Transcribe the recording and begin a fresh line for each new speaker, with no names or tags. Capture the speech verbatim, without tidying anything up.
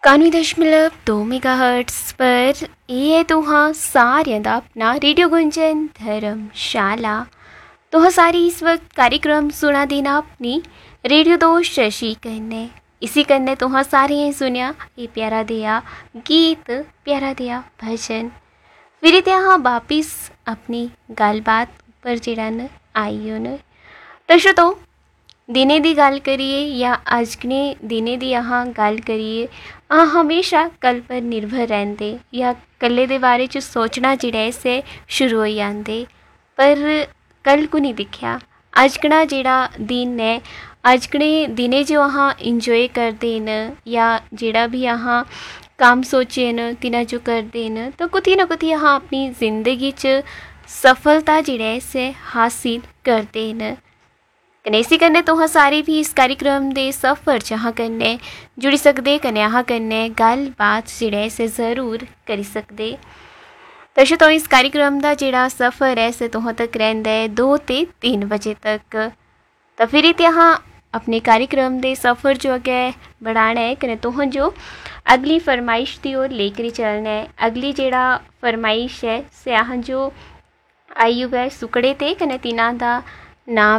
कानवे दशमलव दो मेगाहर्ट्ज़ पर ये तुहां सारियां दा अपना रेडियो गुंजन धर्मशाला। तुहां सारी इस वक्त कार्यक्रम सुना देना अपनी रेडियो दोस्त शशि कन्नै। इसी कन्नै तुहां सारियां सुनिया ये प्यारा देआ गीत, प्यारा देआ भजन। फिर ते अहां वापिस अपनी गलबात पर जेड़ा न आई होन। तो श्रोतो दिने दी गल करिए या अजकने दिने दी अहां गल करिए, अहां हमेशा कल पर निर्भर रहंदे या कल्ले दे बारे च सोचना जेड़ा से शुरू हो जांदे, पर कल को नहीं दिखया। अजकना जेड़ा दिन है, अजकने दिने जो अहां इंजॉय करदे न या जेड़ा भी अहां काम सोचे न तिना जो करदे न, तो कुती ना कुती अहां अपनी जिंदगी च सफलता जेड़ा से हासिल करदे न। कन्नै इसी कन्नै तुहां सारे भी इस कार्यक्रम दे सफर च अहां कन्नै जुड़ी सकदे, कन्नै अहां कन्नै गल बात जेड़ा से ज़रूर करी सकदे। तो तो इस कार्यक्रम दा जेड़ा सफर है से तुहां तक रहिंदा है दो ते तीन बजे तक। तो फिर ते अहां अपने कार्यक्रम दे सफर जो अगे बढ़ाना है, कन्नै तुहां जो अगली फरमाइश दी ओर लेकर चलना है। अगली जेड़ा फरमाइश है से अहां जो आई है सुकड़े ते, कन्नै तिना दा नाम